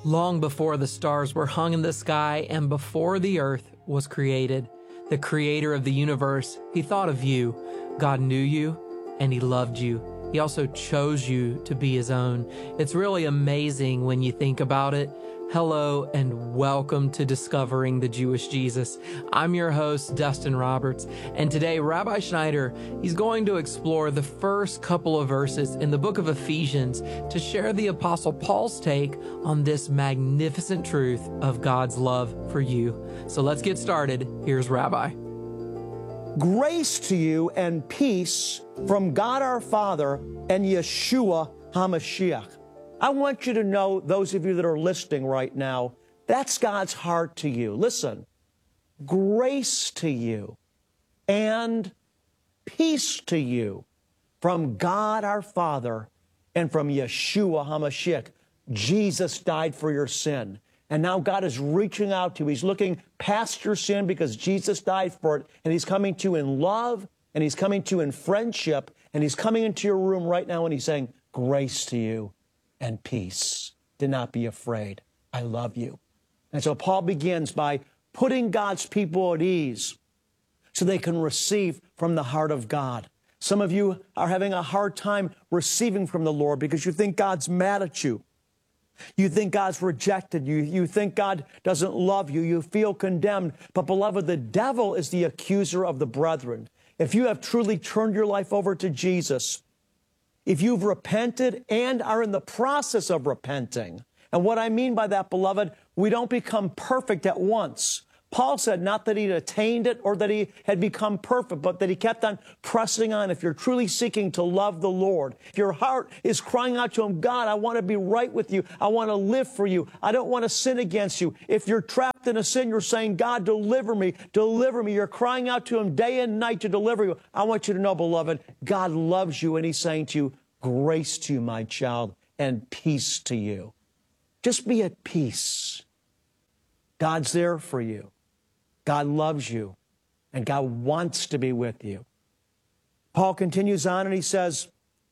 Long before the stars were hung in the sky and before the earth was created, the creator of the universe, he thought of you. God knew you and he loved you. He also chose you to be his own. It's really amazing when you think about it. Hello and welcome to Discovering the Jewish Jesus. I'm your host, Dustin Roberts, and today Rabbi Schneider, he's going to explore the first couple of verses in the book of Ephesians to share the Apostle Paul's take on this magnificent truth of God's love for you. So let's get started. Here's Rabbi. Grace to you and peace from God our Father and Yeshua HaMashiach. I want you to know, those of you that are listening right now, that's God's heart to you. Listen, grace to you and peace to you from God our Father and from Yeshua HaMashiach. Jesus died for your sin. And now God is reaching out to you. He's looking past your sin because Jesus died for it. And he's coming to you in love, and he's coming to you in friendship, and he's coming into your room right now and he's saying, grace to you and peace. Do not be afraid. I love you. And so Paul begins by putting God's people at ease so they can receive from the heart of God. Some of you are having a hard time receiving from the Lord because you think God's mad at you. You think God's rejected you. You think God doesn't love you. You feel condemned. But beloved, the devil is the accuser of the brethren. If you have truly turned your life over to Jesus, if you've repented and are in the process of repenting, and what I mean by that, beloved, we don't become perfect at once. Paul said not that he'd attained it or that he had become perfect, but that he kept on pressing on. If you're truly seeking to love the Lord, if your heart is crying out to him, God, I want to be right with you. I want to live for you. I don't want to sin against you. If you're trapped in a sin, you're saying, God, deliver me, deliver me. You're crying out to him day and night to deliver you. I want you to know, beloved, God loves you, and he's saying to you, grace to you, my child, and peace to you. Just be at peace. God's there for you. God loves you, and God wants to be with you. Paul continues on, and he says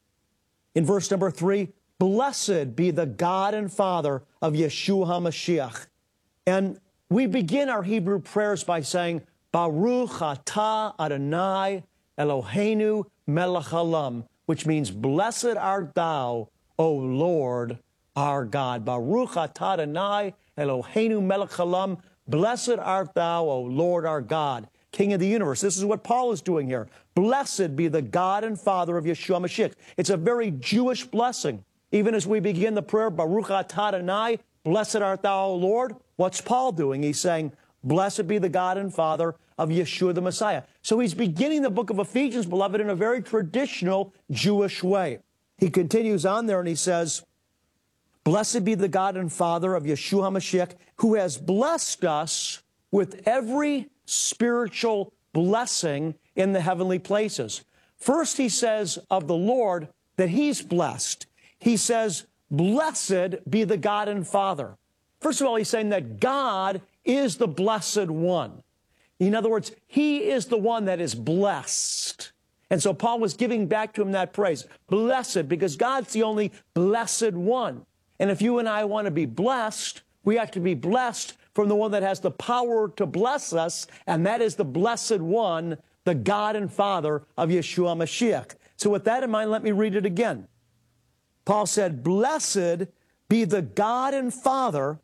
in verse number 3, blessed be the God and Father of Yeshua HaMashiach. And we begin our Hebrew prayers by saying, Baruch atah Adonai Eloheinu melech haolam, which means, blessed art thou, O Lord, our God. Baruch atah Adonai Eloheinu melech haolam. Blessed art thou, O Lord, our God, King of the universe. This is what Paul is doing here. Blessed be the God and Father of Yeshua HaMashiach. It's a very Jewish blessing. Even as we begin the prayer, Baruch atah Adonai, blessed art thou, O Lord. What's Paul doing? He's saying, blessed be the God and Father of Yeshua the Messiah. So he's beginning the book of Ephesians, beloved, in a very traditional Jewish way. He continues on there and he says, blessed be the God and Father of Yeshua HaMashiach, who has blessed us with every spiritual blessing in the heavenly places. First, he says of the Lord that he's blessed. He says, blessed be the God and Father. First of all, he's saying that God is the blessed one. In other words, he is the one that is blessed. And so Paul was giving back to him that praise. Blessed, because God's the only blessed one. And if you and I want to be blessed, we have to be blessed from the one that has the power to bless us, and that is the blessed one, the God and Father of Yeshua HaMashiach. So with that in mind, let me read it again. Paul said, blessed be the God and Father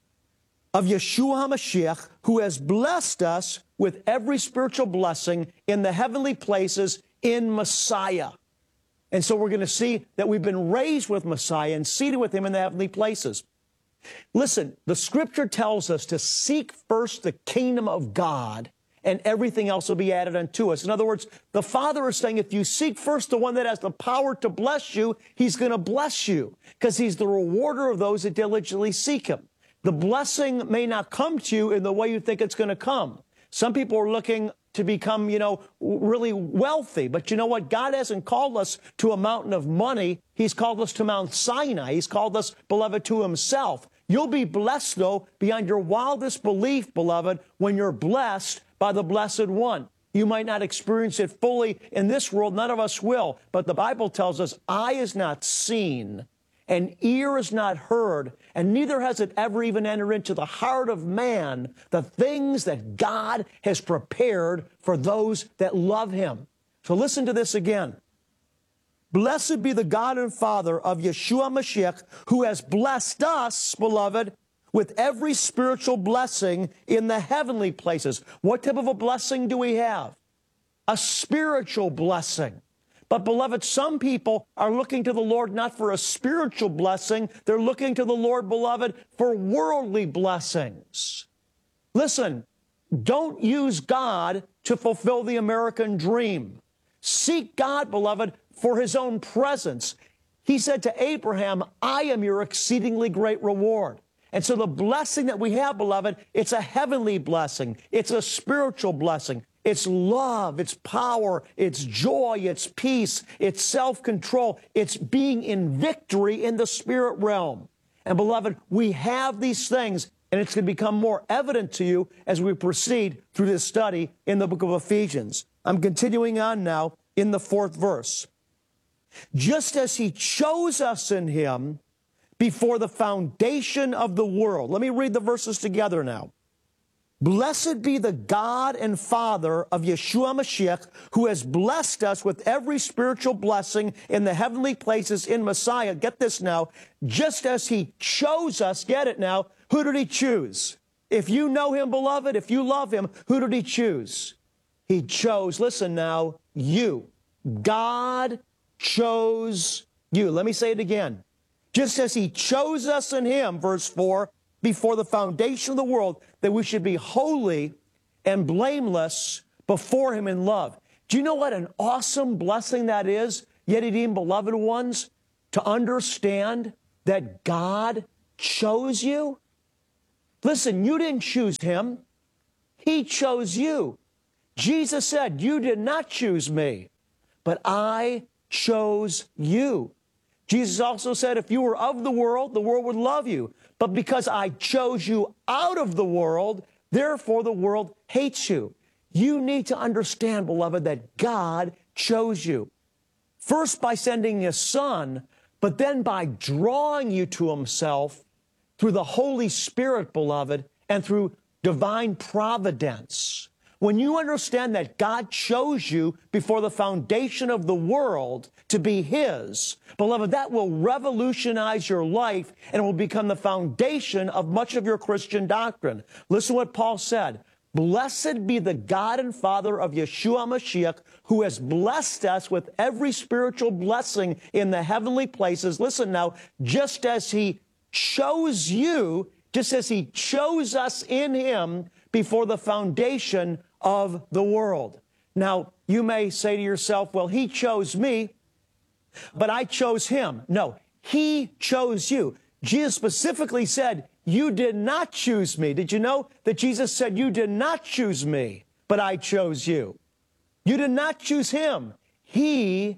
of Yeshua HaMashiach, who has blessed us with every spiritual blessing in the heavenly places in Messiah. And so we're going to see that we've been raised with Messiah and seated with him in the heavenly places. Listen, the scripture tells us to seek first the kingdom of God, and everything else will be added unto us. In other words, the Father is saying, if you seek first the one that has the power to bless you, he's going to bless you because he's the rewarder of those that diligently seek him. The blessing may not come to you in the way you think it's going to come. Some people are looking to become, really wealthy. But you know what? God hasn't called us to a mountain of money. He's called us to Mount Sinai. He's called us, beloved, to himself. You'll be blessed, though, beyond your wildest belief, beloved, when you're blessed by the Blessed One. You might not experience it fully in this world. None of us will. But the Bible tells us, eye is not seen and ear has not heard, and neither has it ever even entered into the heart of man, the things that God has prepared for those that love him. So listen to this again. Blessed be the God and Father of Yeshua Mashiach, who has blessed us, beloved, with every spiritual blessing in the heavenly places. What type of a blessing do we have? A spiritual blessing. But beloved, some people are looking to the Lord not for a spiritual blessing. They're looking to the Lord, beloved, for worldly blessings. Listen, don't use God to fulfill the American dream. Seek God, beloved, for his own presence. He said to Abraham, I am your exceedingly great reward. And so the blessing that we have, beloved, it's a heavenly blessing. It's a spiritual blessing. It's love, it's power, it's joy, it's peace, it's self-control. It's being in victory in the spirit realm. And beloved, we have these things, and it's going to become more evident to you as we proceed through this study in the book of Ephesians. I'm continuing on now in the 4th verse. Just as he chose us in him before the foundation of the world. Let me read the verses together now. Blessed be the God and Father of Yeshua Mashiach, who has blessed us with every spiritual blessing in the heavenly places in Messiah. Get this now. Just as he chose us, get it now. Who did he choose? If you know him, beloved, if you love him, who did he choose? He chose, listen now, you. God chose you. Let me say it again. Just as he chose us in him, verse 4, before the foundation of the world, that we should be holy and blameless before him in love. Do you know what an awesome blessing that is, yet redeemed beloved ones, to understand that God chose you? Listen, you didn't choose him. He chose you. Jesus said, you did not choose me, but I chose you. Jesus also said, if you were of the world would love you. But because I chose you out of the world, therefore the world hates you. You need to understand, beloved, that God chose you. First by sending his Son, but then by drawing you to himself through the Holy Spirit, beloved, and through divine providence. When you understand that God chose you before the foundation of the world to be his, beloved, that will revolutionize your life and it will become the foundation of much of your Christian doctrine. Listen to what Paul said. Blessed be the God and Father of Yeshua Mashiach, who has blessed us with every spiritual blessing in the heavenly places. Listen now, just as he chose you, just as he chose us in him before the foundation of the world. Now, you may say to yourself, well, he chose me, but I chose him. No, he chose you. Jesus specifically said, you did not choose me. Did you know that Jesus said, you did not choose me, but I chose you? You did not choose him. He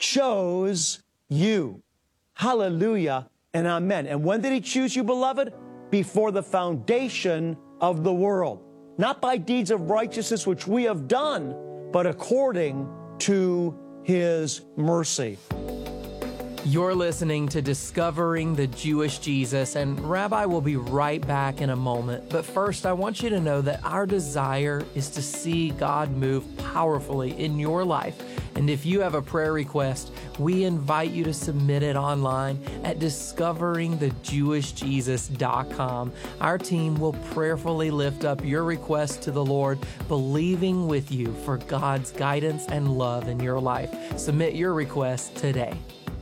chose you. Hallelujah and amen. And when did he choose you, beloved? Before the foundation of the world. Not by deeds of righteousness which we have done, but according to his mercy. You're listening to Discovering the Jewish Jesus, and Rabbi will be right back in a moment. But first, I want you to know that our desire is to see God move powerfully in your life. And if you have a prayer request, we invite you to submit it online at discoveringthejewishjesus.com. Our team will prayerfully lift up your request to the Lord, believing with you for God's guidance and love in your life. Submit your request today.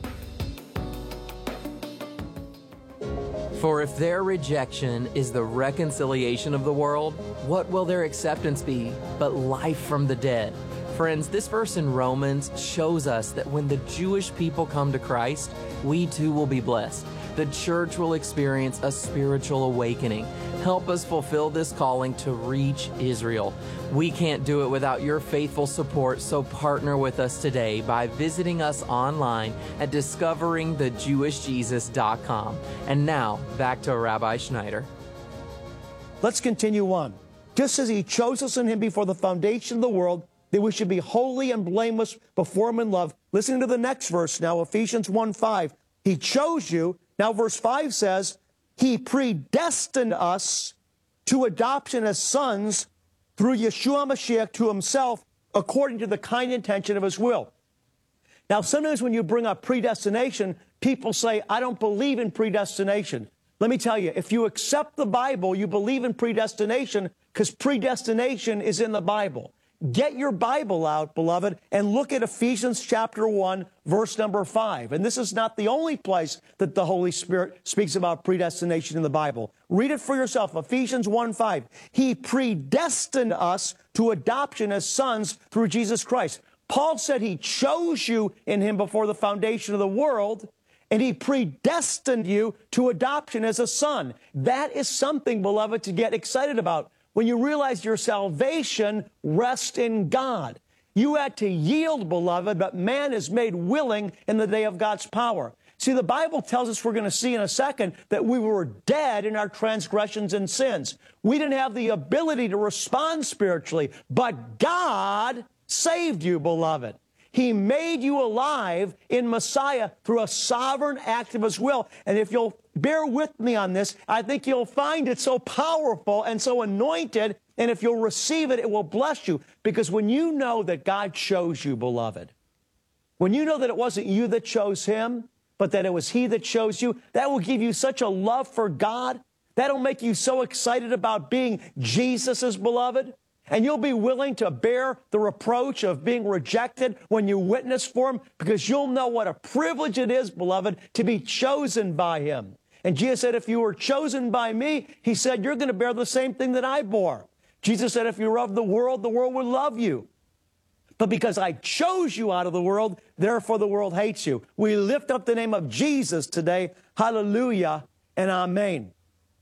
For if their rejection is the reconciliation of the world, what will their acceptance be but life from the dead? Friends, this verse in Romans shows us that when the Jewish people come to Christ, we too will be blessed. The church will experience a spiritual awakening. Help us fulfill this calling to reach Israel. We can't do it without your faithful support, so partner with us today by visiting us online at discoveringthejewishjesus.com. And now, back to Rabbi Schneider. Let's continue on. Just as he chose us in him before the foundation of the world, that we should be holy and blameless before him in love. Listen to the next verse now, Ephesians 1:5. He chose you Now, verse 5 says, he predestined us to adoption as sons through Yeshua Mashiach to himself, according to the kind intention of his will. Now, sometimes when you bring up predestination, people say, I don't believe in predestination. Let me tell you, if you accept the Bible, you believe in predestination because predestination is in the Bible. Get your Bible out, beloved, and look at Ephesians chapter 1, verse number 5. And this is not the only place that the Holy Spirit speaks about predestination in the Bible. Read it for yourself, Ephesians 1:5. He predestined us to adoption as sons through Jesus Christ. Paul said he chose you in him before the foundation of the world, and he predestined you to adoption as a son. That is something, beloved, to get excited about. When you realize your salvation rests in God. You had to yield, beloved, but man is made willing in the day of God's power. See, the Bible tells us, we're going to see in a second, that we were dead in our transgressions and sins. We didn't have the ability to respond spiritually, but God saved you, beloved. He made you alive in Messiah through a sovereign act of his will. And if you'll bear with me on this, I think you'll find it so powerful and so anointed. And if you'll receive it, it will bless you. Because when you know that God chose you, beloved, when you know that it wasn't you that chose him, but that it was he that chose you, that will give you such a love for God. That'll make you so excited about being Jesus's beloved. And you'll be willing to bear the reproach of being rejected when you witness for him, because you'll know what a privilege it is, beloved, to be chosen by him. And Jesus said, if you were chosen by me, he said, you're going to bear the same thing that I bore. Jesus said, if you're of the world will love you. But because I chose you out of the world, therefore the world hates you. We lift up the name of Jesus today. Hallelujah and amen.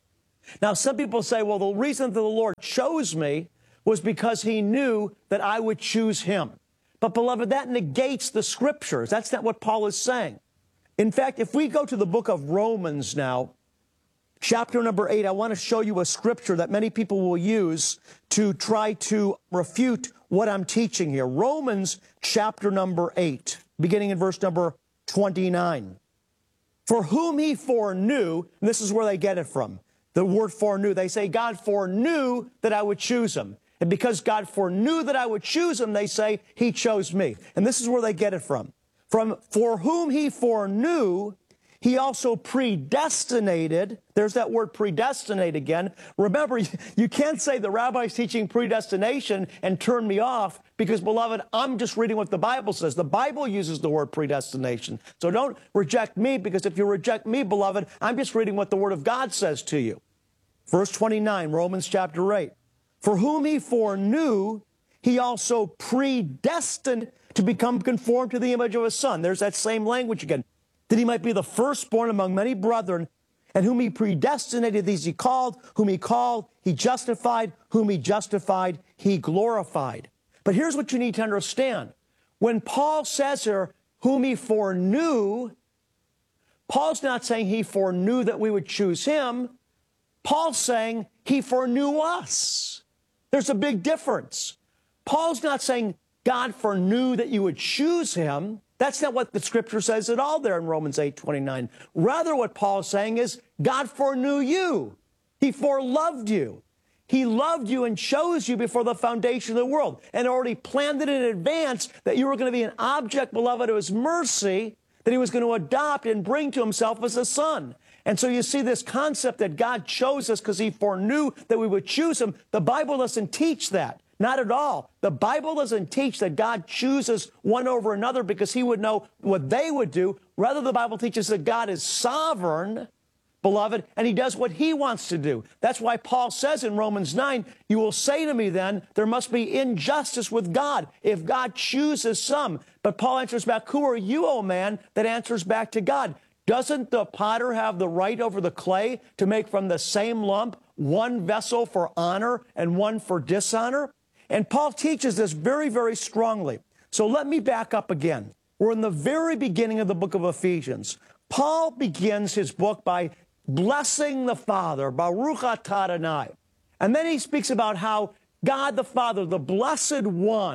Now, some people say, well, the reason that the Lord chose me was because he knew that I would choose him. But, beloved, that negates the scriptures. That's not what Paul is saying. In fact, if we go to the book of Romans now, chapter number 8, I want to show you a scripture that many people will use to try to refute what I'm teaching here. Romans chapter number 8, beginning in verse number 29. For whom he foreknew, and this is where they get it from, the word foreknew. They say, God foreknew that I would choose him. And because God foreknew that I would choose him, they say, he chose me. And this is where they get it from. For whom he foreknew, he also predestinated. There's that word predestinate again. Remember, you can't say the rabbi's teaching predestination and turn me off because, beloved, I'm just reading what the Bible says. The Bible uses the word predestination. So don't reject me, because if you reject me, beloved, I'm just reading what the Word of God says to you. Verse 29, Romans chapter 8. For whom he foreknew, he also predestined to become conformed to the image of his Son. There's that same language again. That he might be the firstborn among many brethren, and whom he predestinated, these he called, he justified, whom he justified, he glorified. But here's what you need to understand. When Paul says here, whom he foreknew, Paul's not saying he foreknew that we would choose him. Paul's saying he foreknew us. There's a big difference. Paul's not saying God foreknew that you would choose him. That's not what the scripture says at all there in Romans 8:29. Rather, what Paul is saying is God foreknew you. He foreloved you. He loved you and chose you before the foundation of the world and already planned it in advance that you were going to be an object, beloved, of his mercy, that he was going to adopt and bring to himself as a son. And so you see this concept that God chose us because he foreknew that we would choose him. The Bible doesn't teach that. Not at all. The Bible doesn't teach that God chooses one over another because he would know what they would do. Rather, the Bible teaches that God is sovereign, beloved, and he does what he wants to do. That's why Paul says in Romans 9, you will say to me then, there must be injustice with God if God chooses some. But Paul answers back, who are you, O man, that answers back to God? Doesn't the potter have the right over the clay to make from the same lump one vessel for honor and one for dishonor? And Paul teaches this very, very strongly. So let me back up again. We're in the very beginning of the book of Ephesians. Paul begins his book by blessing the Father, Baruch atah Adonai. And then he speaks about how God the Father, the Blessed One,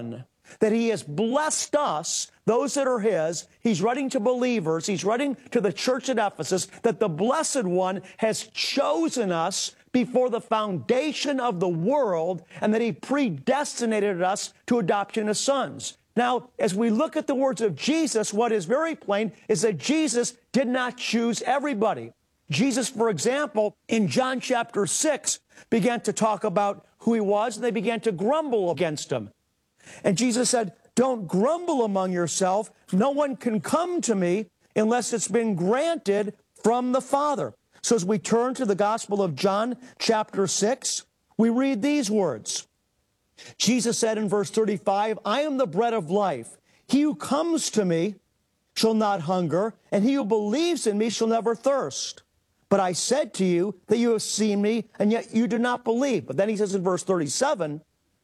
that he has blessed us, those that are his. He's writing to believers. He's writing to the church at Ephesus that the Blessed One has chosen us before the foundation of the world and that he predestinated us to adoption as sons. Now, as we look at the words of Jesus, what is very plain is that Jesus did not choose everybody. Jesus, for example, in John chapter 6, began to talk about who he was, and they began to grumble against him. And Jesus said, don't grumble among yourself. No one can come to me unless it's been granted from the Father. So as we turn to the Gospel of John chapter 6, we read these words. Jesus said in verse 35, I am the bread of life. He who comes to me shall not hunger, and he who believes in me shall never thirst. But I said to you that you have seen me, and yet you do not believe. But then he says in verse 37,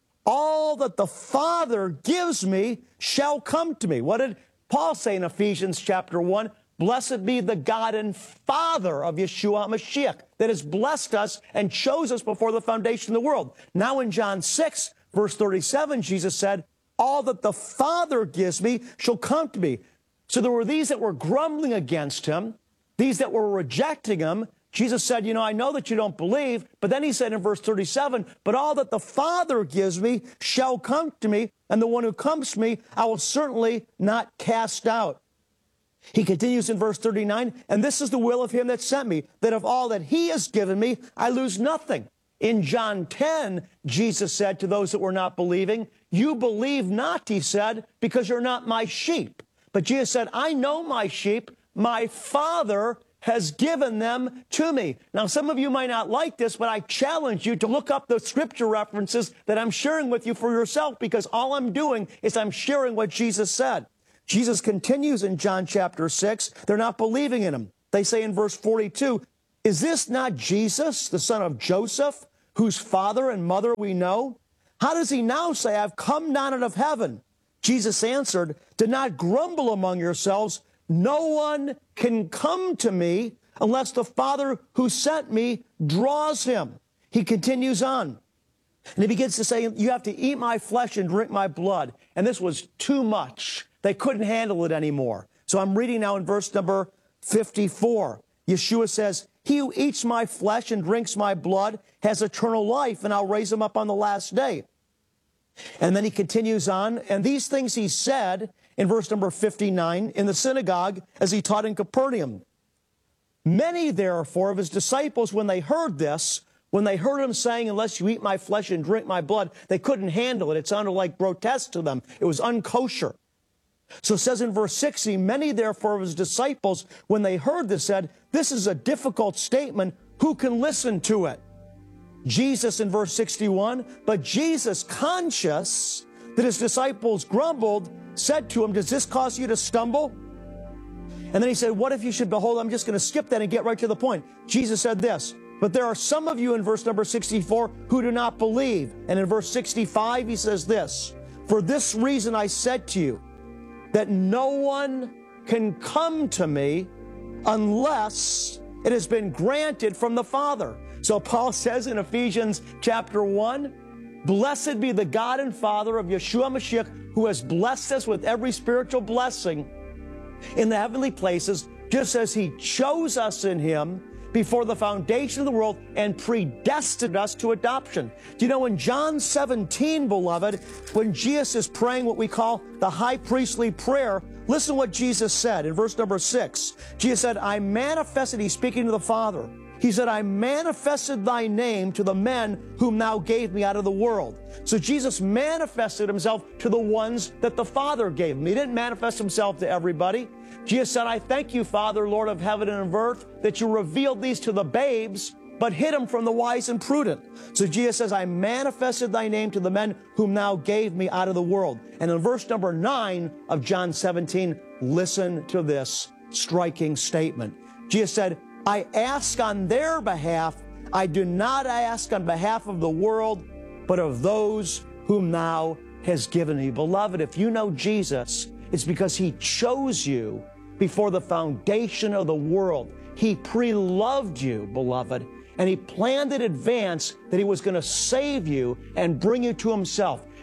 all that the Father gives me shall come to me. What did Paul say in Ephesians chapter 1? Blessed be the God and Father of Yeshua HaMashiach that has blessed us and chose us before the foundation of the world. Now in John 6, verse 37, Jesus said, all that the Father gives me shall come to me. So there were these that were grumbling against him, these that were rejecting him. Jesus said, I know that you don't believe. But then he said in verse 37, but all that the Father gives me shall come to me, and the one who comes to me I will certainly not cast out. He continues in verse 39, and this is the will of him that sent me, that of all that he has given me, I lose nothing. In John 10, Jesus said to those that were not believing, you believe not, he said, because you're not my sheep. But Jesus said, I know my sheep, my Father has given them to me. Now, some of you might not like this, but I challenge you to look up the scripture references that I'm sharing with you for yourself, because all I'm doing is I'm sharing what Jesus said. Jesus continues in John chapter 6. They're not believing in him. They say in verse 42, is this not Jesus, the son of Joseph, whose father and mother we know? How does he now say, I've come down out of heaven? Jesus answered, do not grumble among yourselves. No one can come to me unless the Father who sent me draws him. He continues on. And he begins to say, you have to eat my flesh and drink my blood. And this was too much. They couldn't handle it anymore. So I'm reading now in verse number 54. Yeshua says, he who eats my flesh and drinks my blood has eternal life, and I'll raise him up on the last day. And then he continues on, and these things he said in verse number 59 in the synagogue as he taught in Capernaum. Many, therefore, of his disciples, when they heard this, when they heard him saying, unless you eat my flesh and drink my blood, they couldn't handle it. It sounded like grotesque to them. It was unkosher. So it says in verse 60, many, therefore, of his disciples, when they heard this, said, this is a difficult statement. Who can listen to it? Jesus in verse 61, but Jesus, conscious that his disciples grumbled, said to him, does this cause you to stumble? And then he said, what if you should behold? I'm just going to skip that and get right to the point. Jesus said this, but there are some of you in verse number 64 who do not believe. And in verse 65, he says this, for this reason I said to you that no one can come to me unless it has been granted from the Father. So Paul says in Ephesians chapter 1, blessed be the God and Father of Yeshua HaMashiach, who has blessed us with every spiritual blessing in the heavenly places, just as he chose us in him before the foundation of the world and predestined us to adoption. Do you know in John 17, beloved, when Jesus is praying what we call the high priestly prayer, listen what Jesus said in verse number 6. Jesus said, I manifested, he's speaking to the Father. He said, I manifested thy name to the men whom thou gave me out of the world. So Jesus manifested himself to the ones that the Father gave him. He didn't manifest himself to everybody. Jesus said, I thank you, Father, Lord of heaven and of earth, that you revealed these to the babes, but hid them from the wise and prudent. So Jesus says, I manifested thy name to the men whom thou gave me out of the world. And in verse number 9 of John 17, listen to this striking statement. Jesus said, I ask on their behalf. I do not ask on behalf of the world, but of those whom thou hast given me. Beloved, if you know Jesus, it's because he chose you before the foundation of the world. He pre-loved you, beloved, and he planned in advance that he was going to save you and bring you to himself.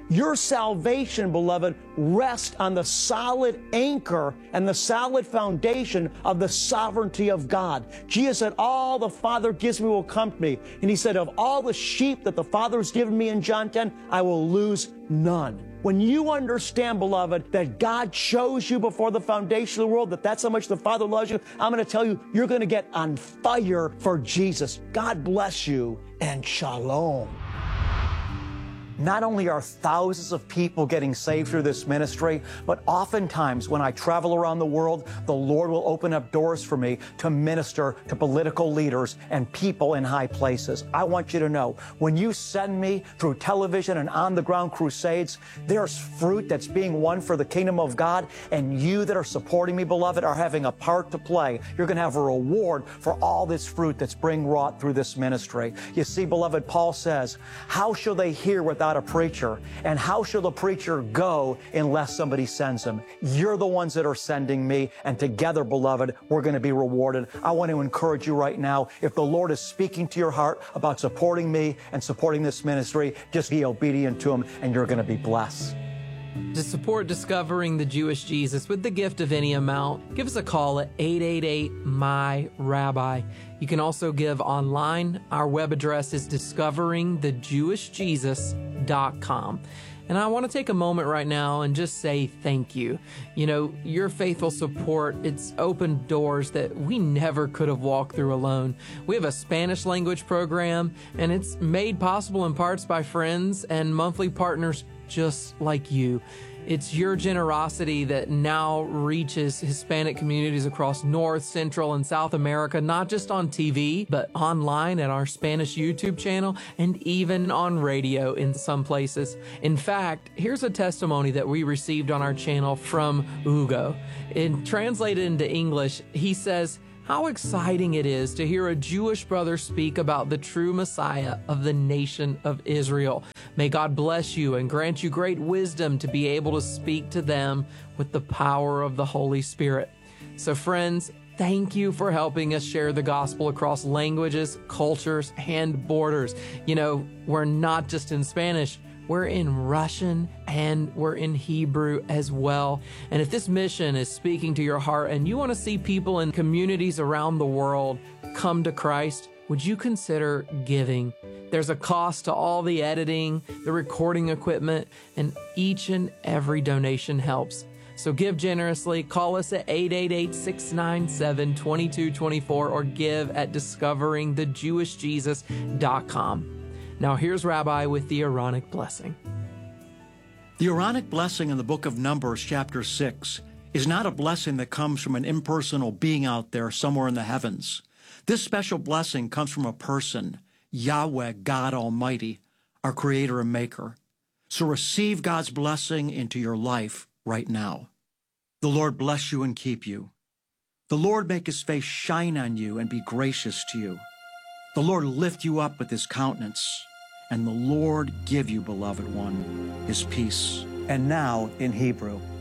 Your salvation, beloved, rests on the solid anchor and the solid foundation of the sovereignty of God. Jesus said, all the Father gives me will come to me. And he said, of all the sheep that the Father has given me in John 10, I will lose none. When you understand, beloved, that God chose you before the foundation of the world, that's how much the Father loves you, I'm going to tell you, you're going to get on fire for Jesus. God bless you, and shalom. Not only are thousands of people getting saved through this ministry, but oftentimes when I travel around the world, the Lord will open up doors for me to minister to political leaders and people in high places. I want you to know, when you send me through television and on-the-ground crusades, there's fruit that's being won for the kingdom of God, and you that are supporting me, beloved, are having a part to play. You're going to have a reward for all this fruit that's being wrought through this ministry. You see, beloved, Paul says, how shall they hear without a preacher? And how shall the preacher go unless somebody sends him? You're the ones that are sending me, and together, beloved, we're going to be rewarded. I want to encourage you right now, if the Lord is speaking to your heart about supporting me and supporting this ministry, just be obedient to him, and you're going to be blessed. To support Discovering the Jewish Jesus with the gift of any amount, give us a call at 888-MY-RABBI. You can also give online. Our web address is discoveringthejewishjesus.com. And I want to take a moment right now and just say thank you. You know, your faithful support, it's opened doors that we never could have walked through alone. We have a Spanish language program, and it's made possible in parts by friends and monthly partners just like you. It's your generosity that now reaches Hispanic communities across North, Central, and South America, not just on TV, but online at our Spanish YouTube channel and even on radio in some places. In fact, here's a testimony that we received on our channel from Hugo. Translated into English, he says, how exciting it is to hear a Jewish brother speak about the true Messiah of the nation of Israel. May God bless you and grant you great wisdom to be able to speak to them with the power of the Holy Spirit. So friends, thank you for helping us share the gospel across languages, cultures, and borders. You know, we're not just in Spanish. We're in Russian and we're in Hebrew as well. And if this mission is speaking to your heart and you want to see people in communities around the world come to Christ, would you consider giving? There's a cost to all the editing, the recording equipment, and each and every donation helps. So give generously. Call us at 888-697-2224 or give at discoveringthejewishjesus.com. Now here's Rabbi with the Aaronic blessing. The Aaronic blessing in the book of Numbers, chapter 6, is not a blessing that comes from an impersonal being out there somewhere in the heavens. This special blessing comes from a person, Yahweh, God Almighty, our Creator and Maker. So receive God's blessing into your life right now. The Lord bless you and keep you. The Lord make his face shine on you and be gracious to you. The Lord lift you up with his countenance, and the Lord give you, beloved one, his peace. And now in Hebrew.